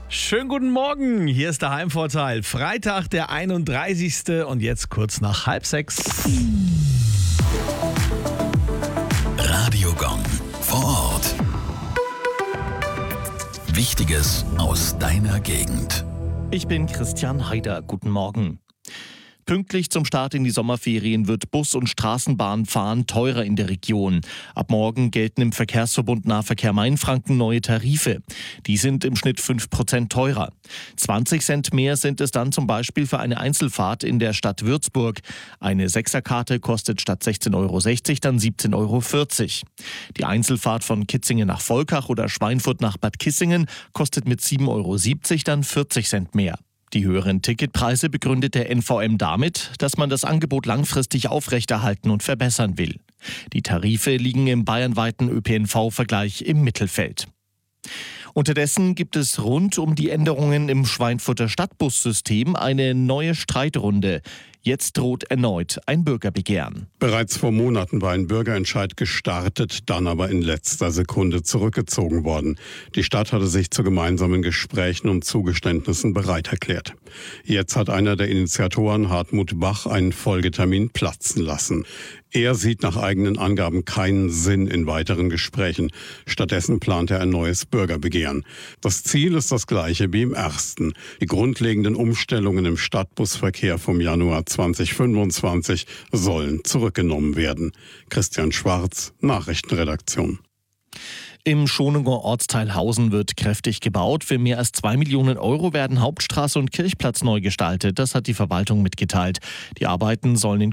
Schönen guten Morgen, hier ist der Heimvorteil. Freitag, der 31. und jetzt kurz nach 5:30. Radiogon vor Ort. Wichtiges aus deiner Gegend. Ich bin Christian Haider. Guten Morgen. Pünktlich zum Start in die Sommerferien wird Bus- und Straßenbahnfahren teurer in der Region. Ab morgen gelten im Verkehrsverbund Nahverkehr Mainfranken neue Tarife. Die sind im Schnitt 5% teurer. 20 Cent mehr sind es dann zum Beispiel für eine Einzelfahrt in der Stadt Würzburg. Eine Sechserkarte kostet statt 16,60 € dann 17,40 €. Die Einzelfahrt von Kitzingen nach Volkach oder Schweinfurt nach Bad Kissingen kostet mit 7,70 € dann 40 Cent mehr. Die höheren Ticketpreise begründet der NVM damit, dass man das Angebot langfristig aufrechterhalten und verbessern will. Die Tarife liegen im bayernweiten ÖPNV-Vergleich im Mittelfeld. Unterdessen gibt es rund um die Änderungen im Schweinfurter Stadtbussystem eine neue Streitrunde. Jetzt droht erneut ein Bürgerbegehren. Bereits vor Monaten war ein Bürgerentscheid gestartet, dann aber in letzter Sekunde zurückgezogen worden. Die Stadt hatte sich zu gemeinsamen Gesprächen und Zugeständnissen bereit erklärt. Jetzt hat einer der Initiatoren, Hartmut Bach, einen Folgetermin platzen lassen. Er sieht nach eigenen Angaben keinen Sinn in weiteren Gesprächen. Stattdessen plant er ein neues Bürgerbegehren. Das Ziel ist das gleiche wie im ersten. Die grundlegenden Umstellungen im Stadtbusverkehr vom Januar 2025 sollen zurückgenommen werden. Christian Schwarz, Nachrichtenredaktion. Im Schoninger Ortsteil Hausen wird kräftig gebaut. Für mehr als 2 Millionen € werden Hauptstraße und Kirchplatz neu gestaltet. Das hat die Verwaltung mitgeteilt. Die Arbeiten sollen in